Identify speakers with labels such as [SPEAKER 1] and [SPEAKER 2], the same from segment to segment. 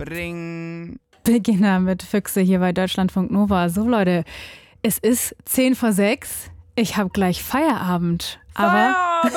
[SPEAKER 1] Bring.
[SPEAKER 2] Beginner mit Füchse hier bei Deutschlandfunk Nova. So Leute, es ist 5:10. Ich habe gleich Feierabend. Aber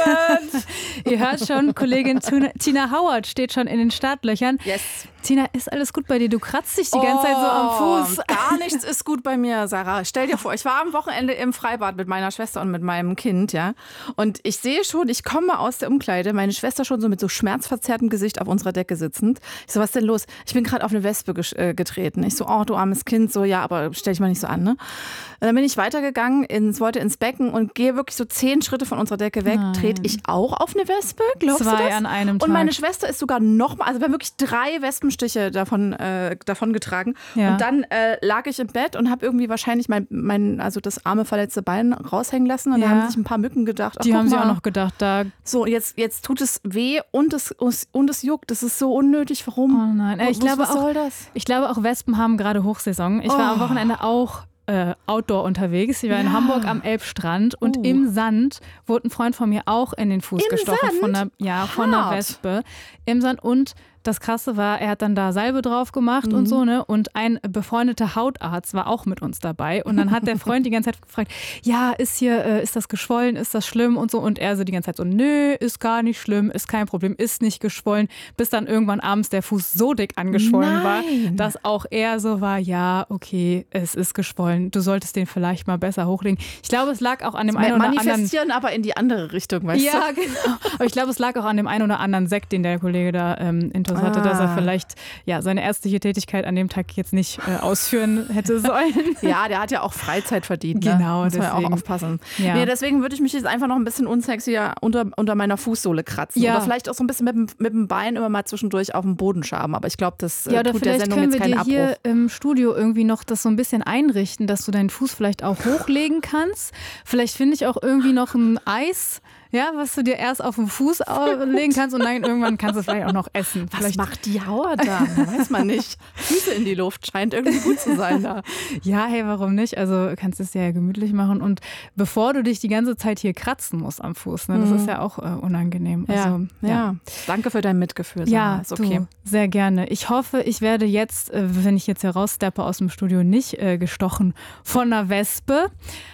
[SPEAKER 2] ihr hört schon, Kollegin Tina Howard steht schon in den Startlöchern.
[SPEAKER 3] Yes.
[SPEAKER 2] Tina, ist alles gut bei dir? Du kratzt dich die ganze Zeit so am Fuß.
[SPEAKER 3] Gar nichts ist gut bei mir, Sarah. Stell dir vor, ich war am Wochenende im Freibad mit meiner Schwester und mit meinem Kind, ja. Und ich sehe schon, ich komme aus der Umkleide, meine Schwester schon so mit so schmerzverzerrtem Gesicht auf unserer Decke sitzend. Ich so, was ist denn los? Ich bin gerade auf eine Wespe getreten. Ich so, oh, du armes Kind. So, ja, aber stell dich mal nicht so an, ne? Und dann bin ich weitergegangen, wollte ins Becken und gehe wirklich so 10 Schritte von unserer Decke weg. Trete ich auch auf eine Wespe? Glaubst du das?
[SPEAKER 2] 2 an einem Tag.
[SPEAKER 3] Und meine Schwester ist sogar noch mal, also wir haben wirklich 3 Wespenstiche davon getragen. Ja. Und dann lag ich im Bett und habe irgendwie wahrscheinlich also das arme verletzte Bein raushängen lassen. Und da haben sich ein paar Mücken gedacht.
[SPEAKER 2] Die haben sie auch noch gedacht.
[SPEAKER 3] So, jetzt tut es weh und es juckt. Das ist so unnötig. Warum?
[SPEAKER 2] Oh nein. Was soll das? Ich glaube auch Wespen haben gerade Hochsaison. Ich war am Wochenende auch Outdoor unterwegs. Ich war in Hamburg am Elbstrand und im Sand wurde ein Freund von mir auch in den Fuß gestochen von einer Wespe. Im Sand. Und das Krasse war, er hat dann da Salbe drauf gemacht und so, ne? Und ein befreundeter Hautarzt war auch mit uns dabei. Und dann hat der Freund die ganze Zeit gefragt, ja, ist das geschwollen, ist das schlimm und so. Und er so die ganze Zeit so, nö, ist gar nicht schlimm, ist kein Problem, ist nicht geschwollen. Bis dann irgendwann abends der Fuß so dick angeschwollen war, dass auch er so war, ja, okay, es ist geschwollen. Du solltest den vielleicht mal besser hochlegen. Ich glaube, es lag auch an dem einen oder anderen...
[SPEAKER 3] Manifestieren aber in die andere Richtung, weißt du?
[SPEAKER 2] Ja, genau. Aber ich glaube, es lag auch an dem einen oder anderen Sekt, den der Kollege da intus hatte, dass er vielleicht seine ärztliche Tätigkeit an dem Tag jetzt nicht ausführen hätte sollen.
[SPEAKER 3] Ja, der hat ja auch Freizeit verdient.
[SPEAKER 2] Genau,
[SPEAKER 3] muss man ja auch aufpassen.
[SPEAKER 2] Ja.
[SPEAKER 3] Nee, deswegen würde ich mich jetzt einfach noch ein bisschen unsexier unter meiner Fußsohle kratzen. Ja. Oder vielleicht auch so ein bisschen mit dem Bein immer mal zwischendurch auf den Boden schaben. Aber ich glaube, das tut der Sendung jetzt keinen Abbruch.
[SPEAKER 2] Vielleicht können wir dir hier im Studio irgendwie noch das so ein bisschen einrichten, dass du deinen Fuß vielleicht auch hochlegen kannst. Vielleicht finde ich auch irgendwie noch ein Eis, was du dir erst auf den Fuß legen kannst und dann irgendwann kannst du es vielleicht auch noch essen.
[SPEAKER 3] Was macht die Hauer da? Weiß man nicht. Füße in die Luft, scheint irgendwie gut zu sein da.
[SPEAKER 2] Ja, hey, warum nicht? Also kannst du es ja gemütlich machen und bevor du dich die ganze Zeit hier kratzen musst am Fuß, ne? Das ist ja auch unangenehm. Also,
[SPEAKER 3] ja. Danke für dein Mitgefühl. Sarah.
[SPEAKER 2] Ja,
[SPEAKER 3] ist okay.
[SPEAKER 2] Du, sehr gerne. Ich hoffe, ich werde jetzt, wenn ich jetzt hier raussteppe aus dem Studio, nicht gestochen von einer Wespe.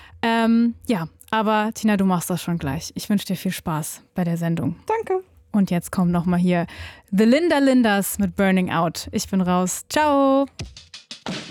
[SPEAKER 2] Aber Tina, du machst das schon gleich. Ich wünsche dir viel Spaß bei der Sendung.
[SPEAKER 3] Danke.
[SPEAKER 2] Und jetzt kommt nochmal hier The Linda Lindas mit Burning Out. Ich bin raus. Ciao.